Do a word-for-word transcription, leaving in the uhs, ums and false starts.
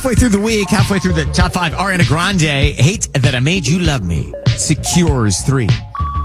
halfway through the week, halfway through the top five, Ariana Grande, Hate That I Made You Love Me, secures three.